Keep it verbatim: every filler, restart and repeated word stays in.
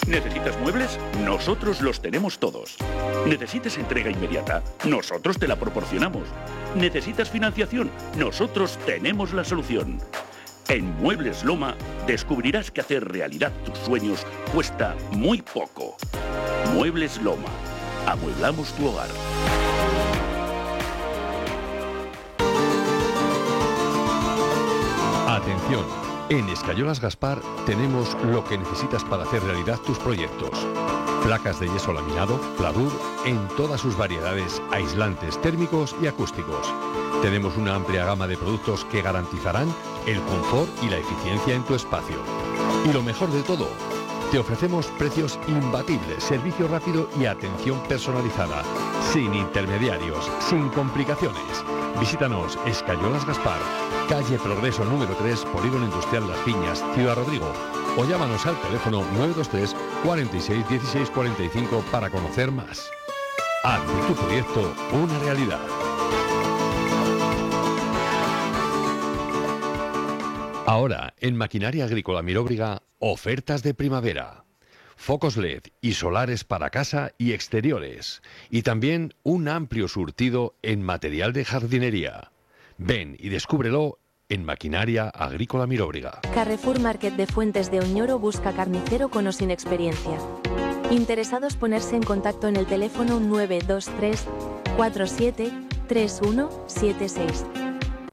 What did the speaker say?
¿Necesitas muebles? Nosotros los tenemos todos. ¿Necesitas entrega inmediata? Nosotros te la proporcionamos. ¿Necesitas financiación? Nosotros tenemos la solución. En Muebles Loma descubrirás que hacer realidad tus sueños cuesta muy poco. Muebles Loma. Amueblamos tu hogar. Atención, en Escayolas Gaspar tenemos lo que necesitas para hacer realidad tus proyectos. Placas de yeso laminado, Pladur, en todas sus variedades, aislantes térmicos y acústicos. Tenemos una amplia gama de productos que garantizarán el confort y la eficiencia en tu espacio. Y lo mejor de todo, te ofrecemos precios imbatibles, servicio rápido y atención personalizada, sin intermediarios, sin complicaciones. Visítanos, Escayolas Gaspar, calle Progreso número tres, Polígono Industrial Las Piñas, Ciudad Rodrigo. O llámanos al teléfono nueve dos tres, cuarenta y seis, dieciséis, cuarenta y cinco para conocer más. Haz de tu proyecto una realidad. Ahora, en Maquinaria Agrícola Miróbriga, ofertas de primavera. Focos L E D y solares para casa y exteriores. Y también un amplio surtido en material de jardinería. Ven y descúbrelo en Maquinaria Agrícola Miróbriga. Carrefour Market de Fuentes de Oñoro busca carnicero con o sin experiencia. Interesados ponerse en contacto en el teléfono nueve dos tres, cuatro siete, tres uno siete seis.